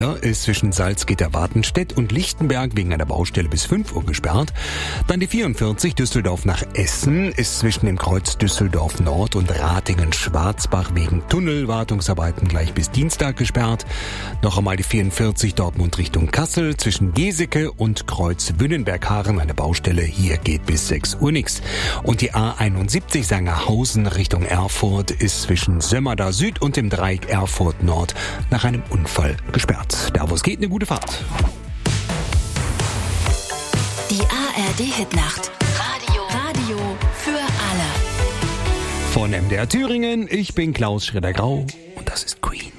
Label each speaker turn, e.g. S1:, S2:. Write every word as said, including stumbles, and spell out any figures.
S1: ist zwischen Salzgitter-Wartenstedt und Lichtenberg wegen einer Baustelle bis fünf Uhr gesperrt. Dann die vierundvierzig Düsseldorf nach Essen ist zwischen dem Kreuz Düsseldorf Nord und Ratingen-Schwarzbach wegen Tunnelwartungsarbeiten gleich bis Dienstag gesperrt. Noch einmal die vierundvierzig Dortmund Richtung Kassel zwischen Geseke und Kreuz Wünnenberg-Haaren eine Baustelle. Hier geht bis sechs Uhr nichts. Und die A einundsiebzig Sangerhausen Richtung Erfurt ist zwischen Sömmerda Süd und dem Dreieck Erfurt Nord nach einem Unfall gesperrt. Da wo es geht, eine gute Fahrt.
S2: Die A R D-Hitnacht. Radio. Radio für alle.
S1: Von M D R Thüringen, ich bin Klaus Schroeder-Grau und das ist Queen.